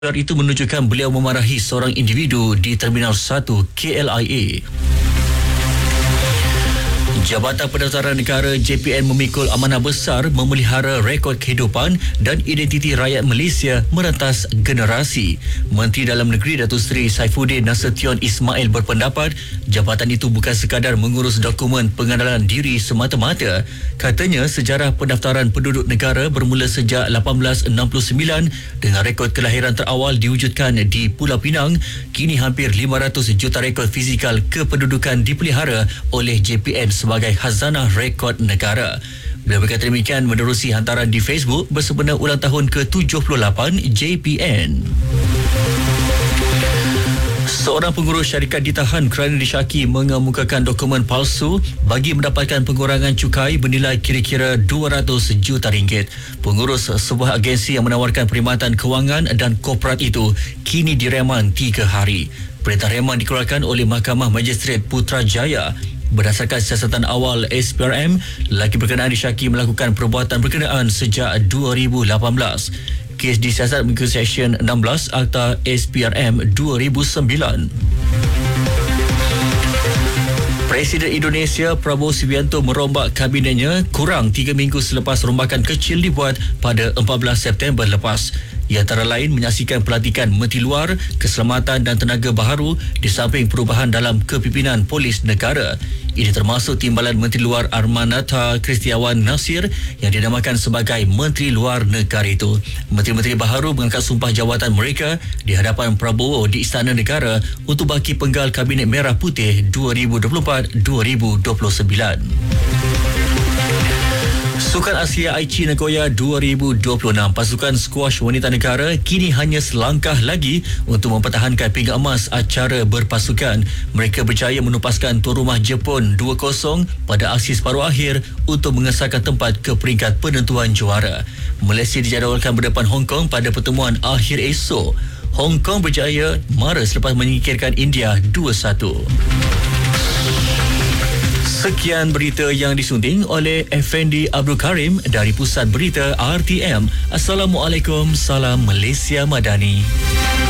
Itu menunjukkan beliau memarahi seorang individu di Terminal 1 KLIA. Jabatan Pendaftaran Negara JPN memikul amanah besar memelihara rekod kehidupan dan identiti rakyat Malaysia merentas generasi. Menteri Dalam Negeri Datuk Seri Saifuddin Nasution Ismail berpendapat jabatan itu bukan sekadar mengurus dokumen pengenalan diri semata-mata. Katanya sejarah pendaftaran penduduk negara bermula sejak 1869 dengan rekod kelahiran terawal diwujudkan di Pulau Pinang. Kini hampir 500 juta rekod fizikal kependudukan dipelihara oleh JPN sebagai khazanah rekod negara. Beliau berkata demikian menerusi hantaran di Facebook bersempena ulang tahun ke-78 JPN. Seorang pengurus syarikat ditahan kerana disyaki mengemukakan dokumen palsu bagi mendapatkan pengurangan cukai bernilai kira-kira 200 juta ringgit. Pengurus sebuah agensi yang menawarkan perkhidmatan kewangan dan korporat itu kini direman 3 hari. Perintah reman dikeluarkan oleh Mahkamah Magistrate Putrajaya. Berdasarkan siasatan awal SPRM, lelaki berkenaan disyaki melakukan perbuatan berkenaan sejak 2018. Kes disiasat mengikut Seksyen 16 Akta SPRM 2009. Presiden Indonesia Prabowo Subianto merombak kabinetnya kurang 3 minggu selepas rombakan kecil dibuat pada 14 September lepas. Ia antara lain menyaksikan pelantikan Menteri Luar, Keselamatan dan Tenaga Baharu di samping perubahan dalam kepimpinan polis negara. Ini termasuk timbalan Menteri Luar Armanata Kristiawan Nasir yang dinamakan sebagai Menteri Luar Negara itu. Menteri-menteri baharu mengangkat sumpah jawatan mereka di hadapan Prabowo di Istana Negara untuk baki penggal Kabinet Merah Putih 2024-2029. Sukan Asia Aichi Nagoya 2026, pasukan skuash wanita negara kini hanya selangkah lagi untuk mempertahankan pinggan emas acara berpasukan. Mereka berjaya menupaskan tuan rumah Jepun 2-0 pada aksi separuh akhir untuk mengesahkan tempat ke peringkat penentuan juara. Malaysia dijadualkan berdepan Hong Kong pada pertemuan akhir esok. Hong Kong berjaya mara selepas menyingkirkan India 2-1. Sekian berita yang disunting oleh Effendi Abdul Karim dari Pusat Berita RTM. Assalamualaikum, salam Malaysia Madani.